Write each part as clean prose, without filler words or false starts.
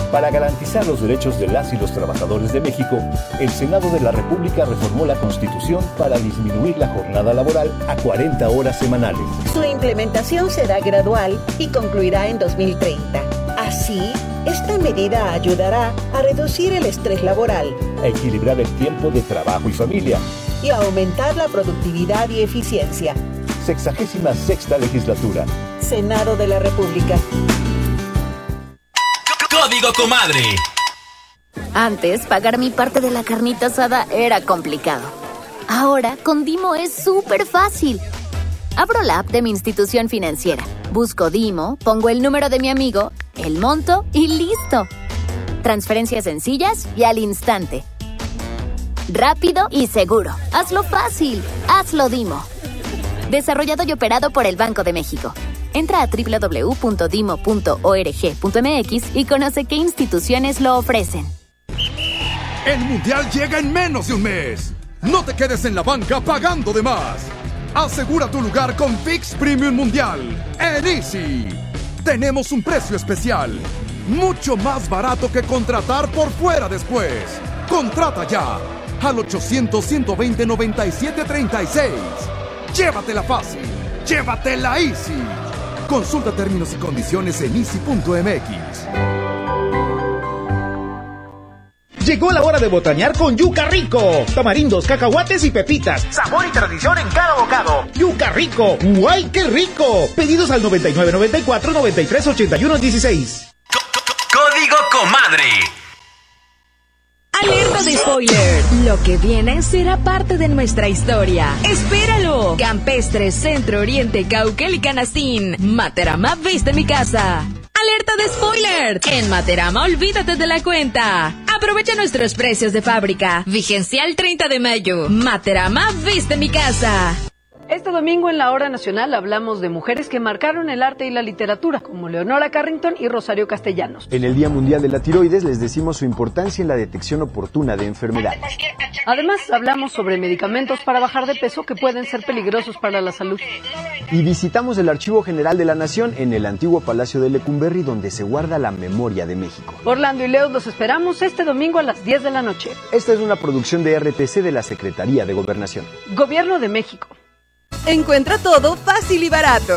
Para garantizar los derechos de las y los trabajadores de México, el Senado de la República reformó la Constitución para disminuir la jornada laboral a 40 horas semanales. Su implementación será gradual y concluirá en 2030. Así, esta medida ayudará a reducir el estrés laboral, a equilibrar el tiempo de trabajo y familia y a aumentar la productividad y eficiencia. 66ª legislatura. Senado de la República. Código Comadre. Antes, pagar mi parte de la carnita asada era complicado. Ahora, con Dimo es súper fácil. Abro la app de mi institución financiera, busco Dimo, pongo el número de mi amigo, el monto y listo. Transferencias sencillas y al instante. Rápido y seguro. Hazlo fácil. Hazlo Dimo. Desarrollado y operado por el Banco de México. Entra a www.dimo.org.mx y conoce qué instituciones lo ofrecen. El Mundial llega en menos de un mes. No te quedes en la banca pagando de más. Asegura tu lugar con Fix Premium Mundial en Easy. Tenemos un precio especial, mucho más barato que contratar por fuera después. Contrata ya al 800-120-9736. Llévatela fácil, llévatela Easy. Consulta términos y condiciones en easy.mx. Llegó la hora de botanear con Yuca Rico. Tamarindos, cacahuates y pepitas. Sabor y tradición en cada bocado. Yuca Rico. ¡Guay, qué rico! Pedidos al 9994-938116. Código Comadre. Alerta de spoiler. Lo que viene será parte de nuestra historia. ¡Espéralo! Campestre, Centro, Oriente, Cauquel y Canastín. Materama viste mi casa. ¡Alerta de spoiler! En Materama, olvídate de la cuenta. Aprovecha nuestros precios de fábrica. Vigencia el 30 de mayo. Materama viste mi casa. Este domingo en la Hora Nacional hablamos de mujeres que marcaron el arte y la literatura, como Leonora Carrington y Rosario Castellanos. En el Día Mundial de la Tiroides les decimos su importancia en la detección oportuna de enfermedades. Además, hablamos sobre medicamentos para bajar de peso que pueden ser peligrosos para la salud. Y visitamos el Archivo General de la Nación en el antiguo Palacio de Lecumberri, donde se guarda la memoria de México. Orlando y Leo los esperamos este domingo a las 10 de la noche. Esta es una producción de RTC de la Secretaría de Gobernación. Gobierno de México. Encuentra todo fácil y barato.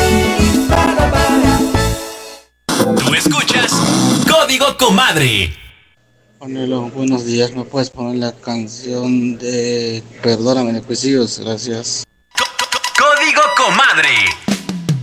Tú escuchas Código Comadre. Ponelo, buenos días. ¿Me puedes poner la canción de Perdóname, Cuisillos? Gracias. Código Comadre.